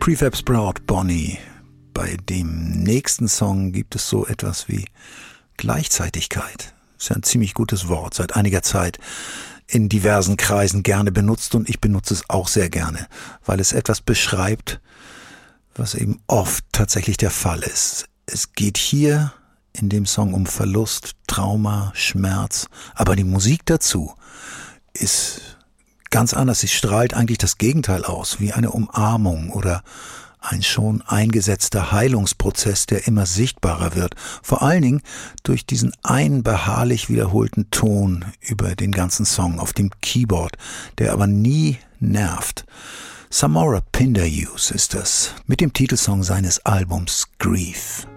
Prefab Sprout, Bonnie. Bei dem nächsten Song gibt es so etwas wie Gleichzeitigkeit. Ist ja ein ziemlich gutes Wort, seit einiger Zeit in diversen Kreisen gerne benutzt, und ich benutze es auch sehr gerne, weil es etwas beschreibt, was eben oft tatsächlich der Fall ist. Es geht hier in dem Song um Verlust, Trauma, Schmerz, aber die Musik dazu ist ganz anders. Sie strahlt eigentlich das Gegenteil aus, wie eine Umarmung oder ein schon eingesetzter Heilungsprozess, der immer sichtbarer wird. Vor allen Dingen durch diesen einen beharrlich wiederholten Ton über den ganzen Song auf dem Keyboard, der aber nie nervt. Samora Pinderhughes ist das, mit dem Titelsong seines Albums Grief.